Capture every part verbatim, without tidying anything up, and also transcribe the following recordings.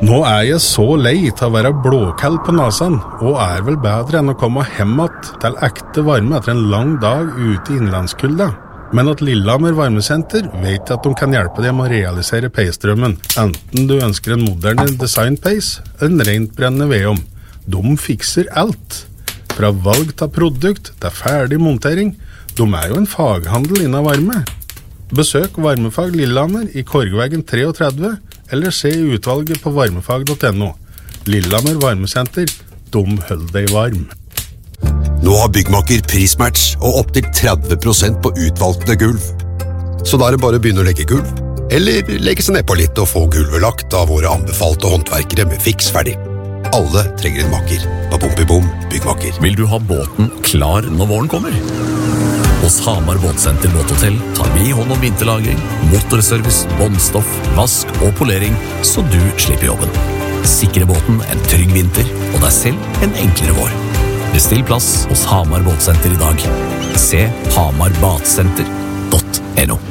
Nå er jeg så lei til å være blåkall på nasen, og er vel bedre enn å komme hemmet til ekte varme etter en lang dag ute i innlandskulda. Men at Lillehammer Varmesenter vet at de kan hjelpe deg med å realisere peisdrømmen, enten du ønsker en moderne designpeis eller en rent brennende vedom. De fikser alt. Fra valg til produkt til ferdig montering. De er jo en faghandel innen varme. Besøk Varmefag Lillehammer i Korgvegen treogtredve, eller se utvalget på varmefag punktum no. Lillehammer Varmesenter, de holder deg varm. Nå har Byggmakker prismatch og opp til tretti prosent på utvalgte gulv. Så da er det bare å begynne å legge gulv, eller legge seg ned på litt og få gulvet lagt av våre anbefalte håndverkere med fiks ferdig. Alle trenger en makker på Bom i Bom Byggmakker. Vil du ha båten klar når våren kommer? Hos Hamar Båtsenter Båthotell tar vi hånd om vinterlagring, motorservice, båndstoff, vask og polering, så du slipper jobben. Sikre båten en trygg vinter, og deg selv en enklere vår. Bestill plass hos Hamar Båtsenter i dag. Se hamar batsenter punktum no.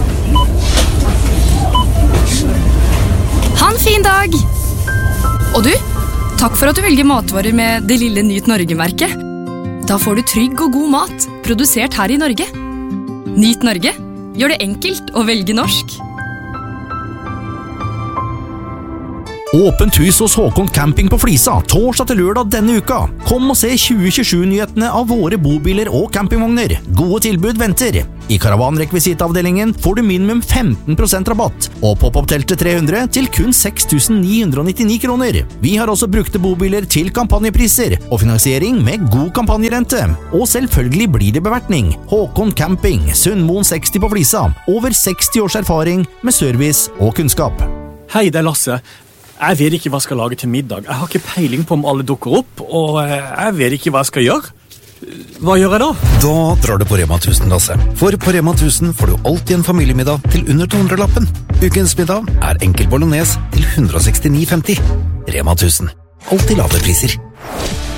Ha en fin dag! Og du, takk for at du velger matvarer med det lille Nyt Norge-merket. Da får du trygg og god mat, produsert her i Norge. Nyt Norge, gjør det enkelt å velge norsk. Åpent hus hos Håkon Camping på Flisa, torsdag til lørdag denne uka. Kom og se tjue tjuesju-nyhetene av våre bobiler og campingvogner. Gode tilbud venter. I karavanrekvisitavdelingen får du minimum femten prosent rabatt, og pop-up-teltet tre hundre til kun seks tusen ni hundre nittini kroner. Vi har også brukte bobiler til kampanjepriser, og finansiering med god kampanjerente. Og selvfølgelig blir det bevertning. Håkon Camping, Sundmoen seksti på Flisa. Over seksti års erfaring med service og kunnskap. Hei, det er Lasse. Jeg vet ikke hva jeg skal lage til middag. Jeg har ikke peiling på om alle dukker opp, og jeg vet ikke hva jeg skal gjøre. Hva gjør jeg da? Da drar du på Rema tusen, Lasse. For på Rema tusen får du alltid en familiemiddag til under to hundre-lappen. Ukens middag er enkel bolognese til hundre og sekstini femti. Rema tusen. Alltid lave priser.